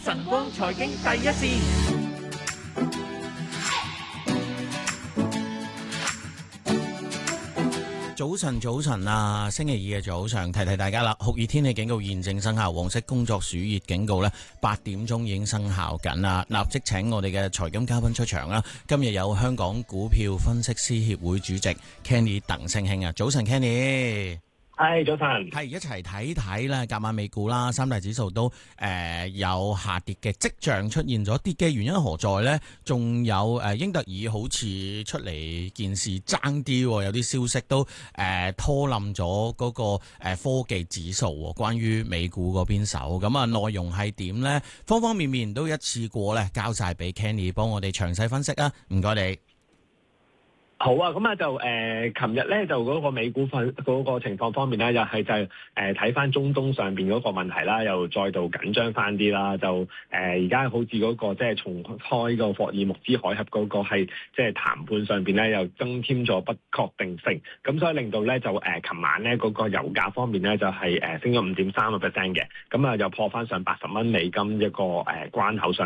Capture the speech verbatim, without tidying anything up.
晨光財經第一線。 早晨，早晨啊！星期二嘅早上，提提大家啦，酷熱天氣警告現正生效，黃色工作暑熱警告呢，八點鐘已經生效緊啦。立即請我哋嘅財金嘉賓出場啦！今日有香港股票分析師協會主席 Kenny 鄧聲興啊！早晨 Kenny。 係早晨， 係一齊睇睇啦，隔晚美股啦，三大指數都誒、呃、有下跌嘅跡象出現咗，跌嘅原因何在呢？仲有誒、呃、英特爾好似出嚟件事爭啲，有啲消息都誒、呃、拖冧咗嗰個誒、呃、科技指數，關於美股嗰邊手，咁啊內容係點呢？方方面面都一次過咧交晒俾 Kenny 幫我哋詳細分析啊！唔該你。 好啊，咁啊就誒，琴日咧就嗰個美股份嗰個情況方面咧，又係就係誒睇翻中東上邊嗰個問題啦，又再度緊張翻啲啦，就誒而家好似嗰個即係重開個霍爾木茲海峽嗰個係即係談判上邊咧，又增添咗不確定性，咁所以令到咧就誒琴晚咧嗰個油價方面咧就係誒升咗五點三個 percent 嘅，咁啊又破翻上八十蚊美金一個誒關口上。